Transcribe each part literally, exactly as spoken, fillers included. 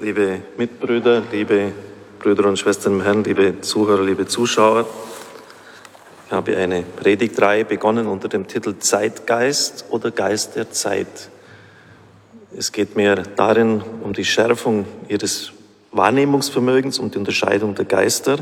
liebe Mitbrüder, liebe Brüder und Schwestern im Herrn, liebe Zuhörer, liebe Zuschauer. Ich habe eine Predigtreihe begonnen unter dem Titel Zeitgeist oder Geist der Zeit. Es geht mir darin um die Schärfung Ihres Wahrnehmungsvermögens, um die Unterscheidung der Geister,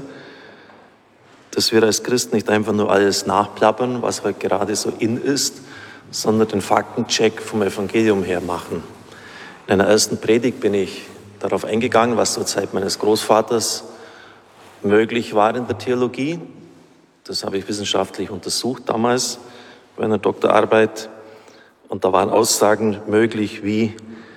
dass wir als Christen nicht einfach nur alles nachplappern, was heute gerade so in ist, sondern den Faktencheck vom Evangelium her machen. In einer ersten Predigt bin ich darauf eingegangen, was zur Zeit meines Großvaters möglich war in der Theologie. Das habe ich wissenschaftlich untersucht damals bei einer Doktorarbeit. Und da waren Aussagen möglich wie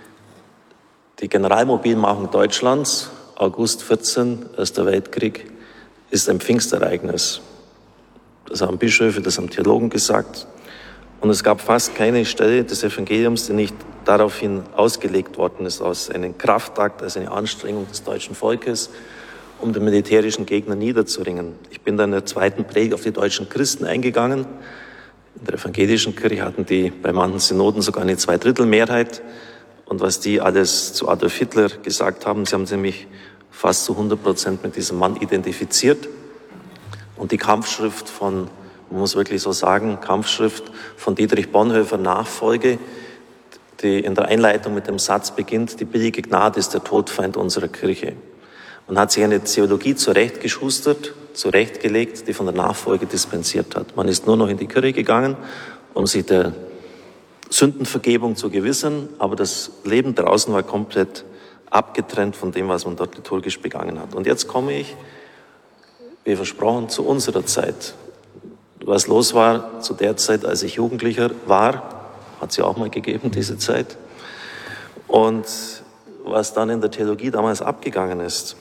die Generalmobilmachung Deutschlands, August vierzehn, Erster Weltkrieg, ist ein Pfingstereignis. Das haben Bischöfe, das haben Theologen gesagt. Und es gab fast keine Stelle des Evangeliums, die nicht daraufhin ausgelegt worden ist, als einen Kraftakt, als eine Anstrengung des deutschen Volkes, um den militärischen Gegner niederzuringen. Ich bin dann in der zweiten Predigt auf die deutschen Christen eingegangen. In der evangelischen Kirche hatten die bei manchen Synoden sogar eine Zweidrittelmehrheit. Und was die alles zu Adolf Hitler gesagt haben, sie haben sich nämlich fast zu hundert Prozent mit diesem Mann identifiziert. Und die Kampfschrift von, man muss wirklich so sagen, Kampfschrift von Dietrich Bonhoeffer Nachfolge, die in der Einleitung mit dem Satz beginnt, die billige Gnade ist der Todfeind unserer Kirche. Man hat sich eine Theologie zurechtgeschustert, zurechtgelegt, die von der Nachfolge dispensiert hat. Man ist nur noch in die Kirche gegangen, um sich der Sündenvergebung zu gewissern, aber das Leben draußen war komplett abgetrennt von dem, was man dort liturgisch begangen hat. Und jetzt komme ich, wie versprochen, zu unserer Zeit. Was los war zu der Zeit, als ich Jugendlicher war, hat es ja auch mal gegeben, diese Zeit. Und was dann in der Theologie damals abgegangen ist.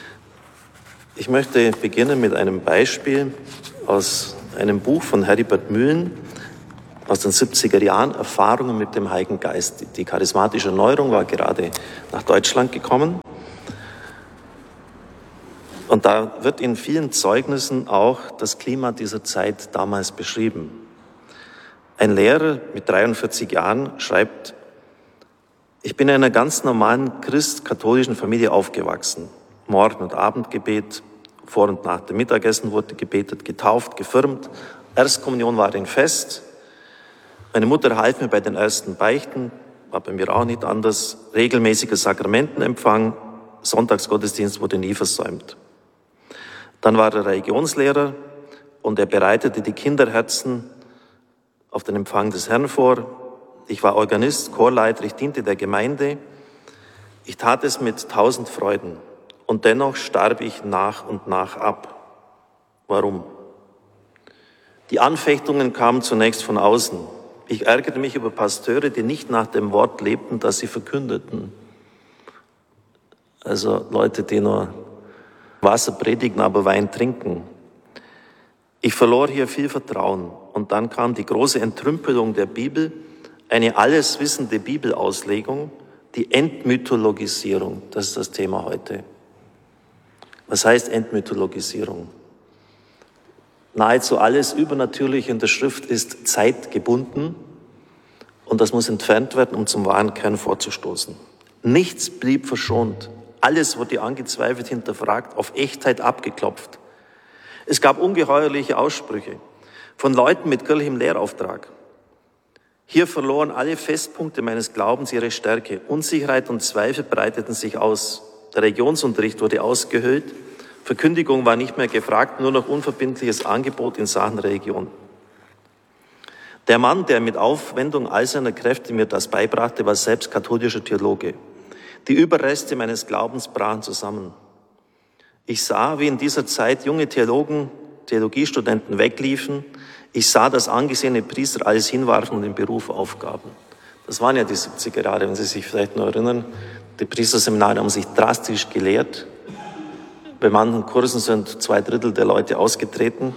Ich möchte beginnen mit einem Beispiel aus einem Buch von Heribert Mühlen aus den siebziger Jahren, Erfahrungen mit dem Heiligen Geist. Die charismatische Erneuerung war gerade nach Deutschland gekommen. Und da wird in vielen Zeugnissen auch das Klima dieser Zeit damals beschrieben. Ein Lehrer mit dreiundvierzig Jahren schreibt, ich bin in einer ganz normalen christ-katholischen Familie aufgewachsen. Morgen- und Abendgebet, vor und nach dem Mittagessen wurde gebetet, getauft, gefirmt. Erstkommunion war ein Fest. Meine Mutter half mir bei den ersten Beichten, war bei mir auch nicht anders. Regelmäßiger Sakramentenempfang, Sonntagsgottesdienst wurde nie versäumt. Dann war er Religionslehrer und er bereitete die Kinderherzen auf den Empfang des Herrn vor. Ich war Organist, Chorleiter, ich diente der Gemeinde. Ich tat es mit tausend Freuden und dennoch starb ich nach und nach ab. Warum? Die Anfechtungen kamen zunächst von außen. Ich ärgerte mich über Pasteure, die nicht nach dem Wort lebten, das sie verkündeten. Also Leute, die nur Wasser predigen, aber Wein trinken. Ich verlor hier viel Vertrauen und dann kam die große Entrümpelung der Bibel, eine alleswissende Bibelauslegung, die Entmythologisierung, das ist das Thema heute. Was heißt Entmythologisierung? Nahezu alles Übernatürliche in der Schrift ist zeitgebunden und das muss entfernt werden, um zum wahren Kern vorzustoßen. Nichts blieb verschont. Alles wurde angezweifelt, hinterfragt, auf Echtheit abgeklopft. Es gab ungeheuerliche Aussprüche von Leuten mit kirchlichem Lehrauftrag. Hier verloren alle Festpunkte meines Glaubens ihre Stärke. Unsicherheit und Zweifel breiteten sich aus. Der Religionsunterricht wurde ausgehöhlt. Verkündigung war nicht mehr gefragt, nur noch unverbindliches Angebot in Sachen Religion. Der Mann, der mit Aufwendung all seiner Kräfte mir das beibrachte, war selbst katholischer Theologe. Die Überreste meines Glaubens brachen zusammen. Ich sah, wie in dieser Zeit junge Theologen, Theologiestudenten wegliefen. Ich sah, dass angesehene Priester alles hinwarfen und den Beruf aufgaben. Das waren ja die siebziger Jahre, wenn Sie sich vielleicht noch erinnern. Die Priesterseminare haben sich drastisch gelehrt. Bei manchen Kursen sind zwei Drittel der Leute ausgetreten.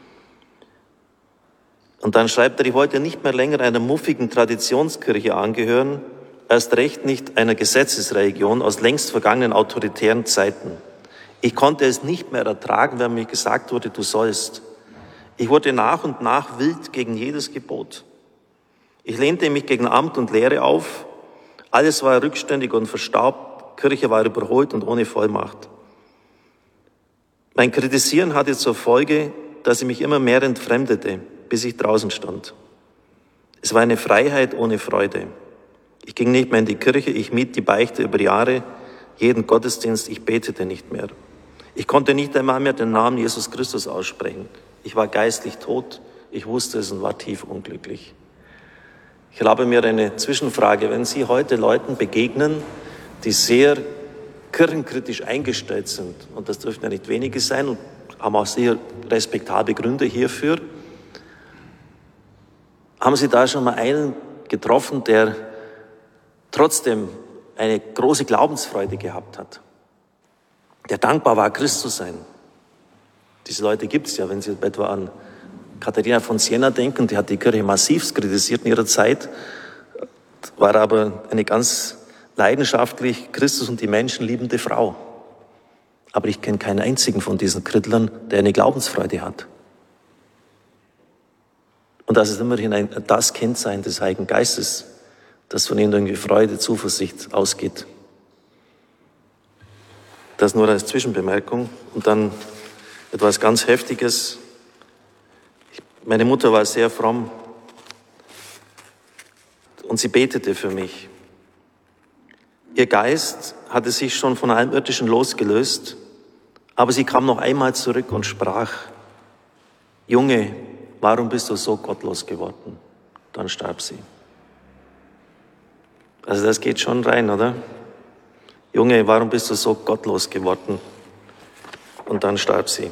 Und dann schreibt er, ich wollte nicht mehr länger einer muffigen Traditionskirche angehören, erst recht nicht einer Gesetzesreligion aus längst vergangenen autoritären Zeiten. Ich konnte es nicht mehr ertragen, wenn mir gesagt wurde, du sollst. Ich wurde nach und nach wild gegen jedes Gebot. Ich lehnte mich gegen Amt und Lehre auf. Alles war rückständig und verstaubt. Kirche war überholt und ohne Vollmacht. Mein Kritisieren hatte zur Folge, dass ich mich immer mehr entfremdete, bis ich draußen stand. Es war eine Freiheit ohne Freude. Ich ging nicht mehr in die Kirche, ich mied die Beichte über Jahre, jeden Gottesdienst, ich betete nicht mehr. Ich konnte nicht einmal mehr den Namen Jesus Christus aussprechen. Ich war geistlich tot, ich wusste es und war tief unglücklich. Ich erlaube mir eine Zwischenfrage. Wenn Sie heute Leuten begegnen, die sehr kirchenkritisch eingestellt sind, und das dürften ja nicht wenige sein und haben auch sehr respektable Gründe hierfür, haben Sie da schon mal einen getroffen, der trotzdem eine große Glaubensfreude gehabt hat, der dankbar war, Christ zu sein? Diese Leute gibt es ja, wenn Sie etwa an Katharina von Siena denken, die hat die Kirche massivst kritisiert in ihrer Zeit, war aber eine ganz leidenschaftlich Christus und die Menschen liebende Frau. Aber ich kenne keinen einzigen von diesen Krittlern, der eine Glaubensfreude hat. Und das ist immerhin ein, das Kennzeichen des Heiligen Geistes, dass von ihnen irgendwie Freude, Zuversicht ausgeht. Das nur als Zwischenbemerkung. Und dann etwas ganz Heftiges. Meine Mutter war sehr fromm und sie betete für mich. Ihr Geist hatte sich schon von allem Irdischen losgelöst, aber sie kam noch einmal zurück und sprach: Junge, warum bist du so gottlos geworden? Dann starb sie. Also das geht schon rein, oder? Junge, warum bist du so gottlos geworden? Und dann starb sie.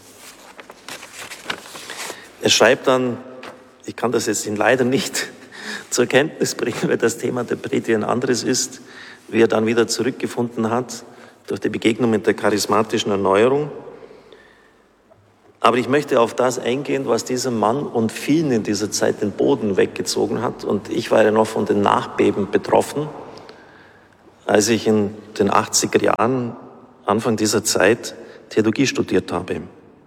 Er schreibt dann, ich kann das jetzt Ihnen leider nicht zur Kenntnis bringen, weil das Thema der Predigt ein anderes ist, wie er dann wieder zurückgefunden hat durch die Begegnung mit der charismatischen Erneuerung. Aber ich möchte auf das eingehen, was diesem Mann und vielen in dieser Zeit den Boden weggezogen hat. Und ich war ja noch von den Nachbeben betroffen, als ich in den achtziger Jahren, Anfang dieser Zeit, Theologie studiert habe.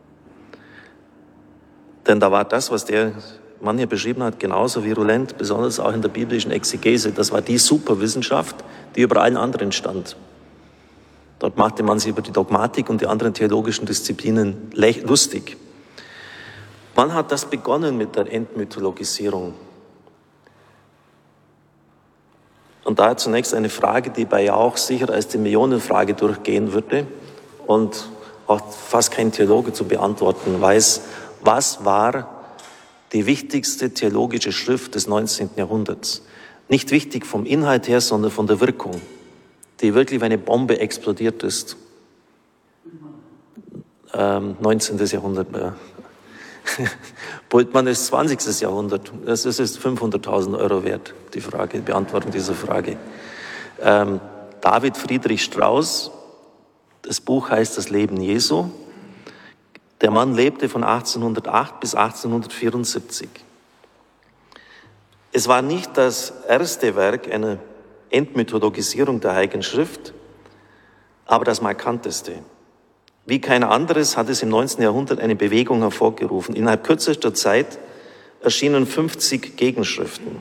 Denn da war das, was der Mann hier beschrieben hat, genauso virulent, besonders auch in der biblischen Exegese. Das war die Superwissenschaft, die über allen anderen stand. Dort machte man sich über die Dogmatik und die anderen theologischen Disziplinen lustig. Wann hat das begonnen mit der Entmythologisierung? Und daher zunächst eine Frage, die bei Jauch sicher als die Millionenfrage durchgehen würde und auch fast kein Theologe zu beantworten weiß. Was war die wichtigste theologische Schrift des neunzehnten Jahrhunderts? Nicht wichtig vom Inhalt her, sondern von der Wirkung, die wirklich wie eine Bombe explodiert ist. Ähm, neunzehnten Jahrhundert. Ja. Bultmann ist zwanzigsten Jahrhundert. Das ist fünfhunderttausend Euro wert, die Frage, die Beantwortung dieser Frage. Ähm, David Friedrich Strauss, das Buch heißt Das Leben Jesu. Der Mann lebte von achtzehnhundertacht bis achtzehnhundertvierundsiebzig. Es war nicht das erste Werk einer Entmythologisierung der Heiligen Schrift, aber das markanteste. Wie kein anderes hat es im neunzehnten Jahrhundert eine Bewegung hervorgerufen. Innerhalb kürzester Zeit erschienen fünfzig Gegenschriften.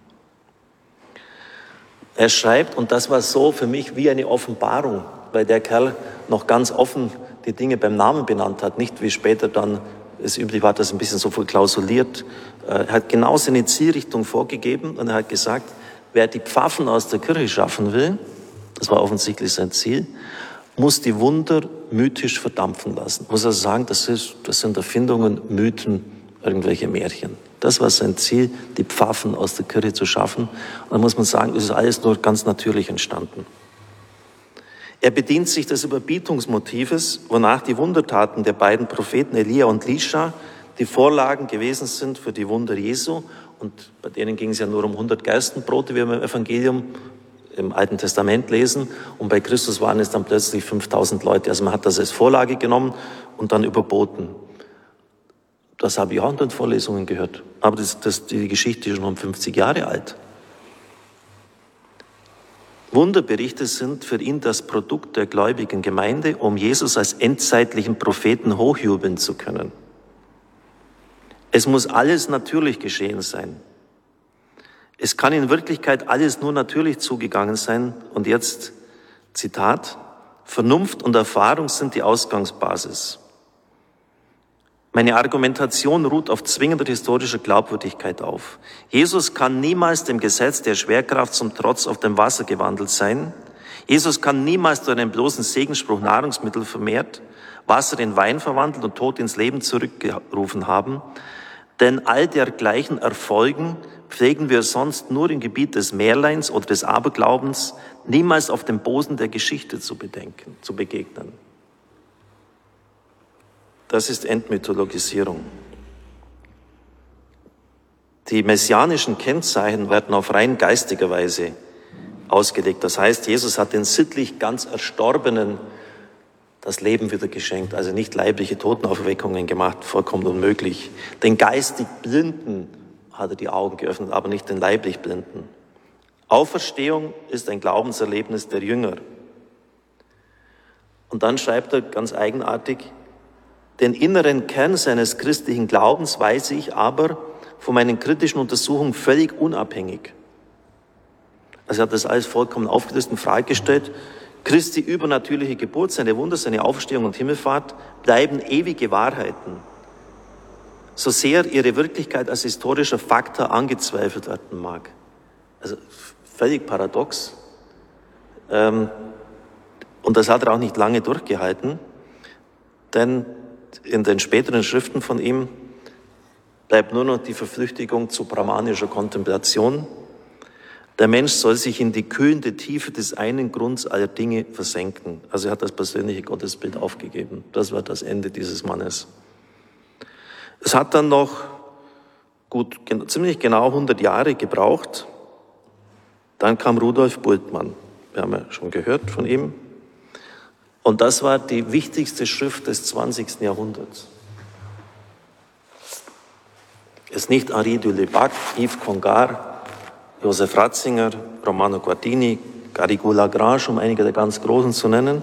Er schreibt, und das war so für mich wie eine Offenbarung, weil der Kerl noch ganz offen die Dinge beim Namen benannt hat, nicht wie später dann es üblich war, das ein bisschen so verklausuliert. Er hat genau seine Zielrichtung vorgegeben und er hat gesagt, wer die Pfaffen aus der Kirche schaffen will, das war offensichtlich sein Ziel, muss die Wunder mythisch verdampfen lassen. Muss also sagen, das, ist, das sind Erfindungen, Mythen, irgendwelche Märchen. Das war sein Ziel, die Pfaffen aus der Kirche zu schaffen. Und da muss man sagen, es ist alles nur ganz natürlich entstanden. Er bedient sich des Überbietungsmotives, wonach die Wundertaten der beiden Propheten Elia und Elisha die Vorlagen gewesen sind für die Wunder Jesu. Und bei denen ging es ja nur um hundert Gerstenbrote, wie wir im Evangelium im Alten Testament lesen. Und bei Christus waren es dann plötzlich fünftausend Leute. Also man hat das als Vorlage genommen und dann überboten. Das habe ich auch in den Vorlesungen gehört. Aber das, das, die Geschichte ist schon um fünfzig Jahre alt. Wunderberichte sind für ihn das Produkt der gläubigen Gemeinde, um Jesus als endzeitlichen Propheten hochjubeln zu können. Es muss alles natürlich geschehen sein. Es kann in Wirklichkeit alles nur natürlich zugegangen sein. Und jetzt Zitat: Vernunft und Erfahrung sind die Ausgangsbasis. Meine Argumentation ruht auf zwingender historischer Glaubwürdigkeit auf. Jesus kann niemals dem Gesetz der Schwerkraft zum Trotz auf dem Wasser gewandelt sein. Jesus kann niemals durch einen bloßen Segensspruch Nahrungsmittel vermehrt, Wasser in Wein verwandelt und Tod ins Leben zurückgerufen haben. Denn all dergleichen Erfolgen pflegen wir sonst nur im Gebiet des Märleins oder des Aberglaubens, niemals auf dem Boden der Geschichte zu bedenken, zu begegnen. Das ist Entmythologisierung. Die messianischen Kennzeichen werden auf rein geistiger Weise ausgelegt. Das heißt, Jesus hat den sittlich ganz Erstorbenen das Leben wieder geschenkt, also nicht leibliche Totenauferweckungen gemacht, vollkommen unmöglich. Den geistig Blinden hat er die Augen geöffnet, aber nicht den leiblich Blinden. Auferstehung ist ein Glaubenserlebnis der Jünger. Und dann schreibt er ganz eigenartig: Den inneren Kern seines christlichen Glaubens weiß ich aber von meinen kritischen Untersuchungen völlig unabhängig. Also er hat das alles vollkommen aufgelöst und freigestellt. Christi übernatürliche Geburt, seine Wunder, seine Auferstehung und Himmelfahrt bleiben ewige Wahrheiten, so sehr ihre Wirklichkeit als historischer Faktor angezweifelt werden mag. Also völlig paradox. Und das hat er auch nicht lange durchgehalten, denn in den späteren Schriften von ihm bleibt nur noch die Verflüchtigung zu brahmanischer Kontemplation. Der Mensch soll sich in die kühlende Tiefe des einen Grunds aller Dinge versenken. Also er hat das persönliche Gottesbild aufgegeben. Das war das Ende dieses Mannes. Es hat dann noch gut, ziemlich genau hundert Jahre gebraucht. Dann kam Rudolf Bultmann. Wir haben ja schon gehört von ihm. Und das war die wichtigste Schrift des zwanzigsten Jahrhunderts. Es ist nicht Henri de Lubac, Yves Congar, Joseph Ratzinger, Romano Guardini, Garrigou Lagrange, um einige der ganz Großen zu nennen.